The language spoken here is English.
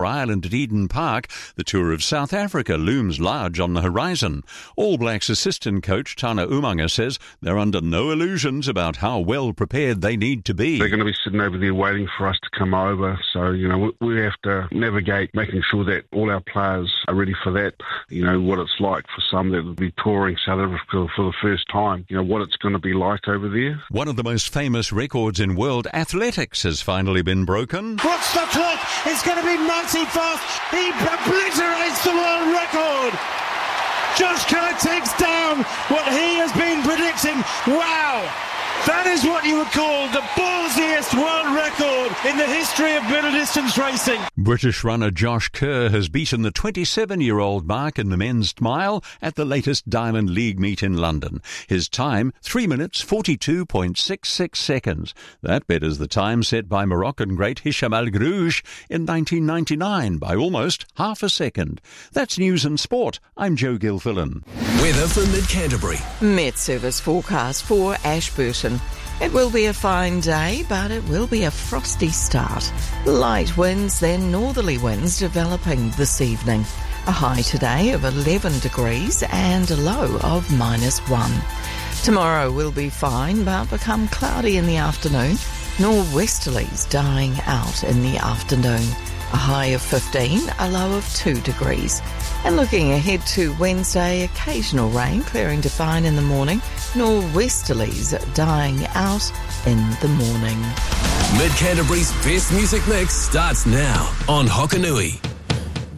Ireland at Eden Park, the tour of South Africa looms large on the horizon. All Blacks assistant coach Tana Umaga says they're under no illusions about how well prepared they need to be. They're going to be sitting over there waiting for us to come over, so we have to navigate making sure that all our players are ready for that. What it's like for some that will be touring South Africa for the first time, what it's going to be like over there. One of the most famous records in world athletics has finally been broken. Watch the clock, it's going to be mighty fast. He obliterates the world record. Josh Kerr takes down what he has been predicting. Wow! That is what you would call the ballsiest world record in the history of middle distance racing. British runner Josh Kerr has beaten the 27-year-old mark in the men's mile at the latest Diamond League meet in London. His time, 3 minutes 42.66 seconds. That betters the time set by Moroccan great Hicham El Grouj in 1999 by almost half a second. That's news and sport. I'm Joe Gilfillan. Weather for Mid-Canterbury. Met Service forecast for Ashburton. It will be a fine day, but it will be a frosty start. Light winds, then northerly winds developing this evening. A high today of 11 degrees and a low of -1. Tomorrow will be fine, but become cloudy in the afternoon. Nor'westerlies dying out in the afternoon. A high of 15, a low of 2 degrees. And looking ahead to Wednesday, occasional rain clearing to fine in the morning. Nor'westerlies dying out in the morning. Mid-Canterbury's best music mix starts now on Hokanui.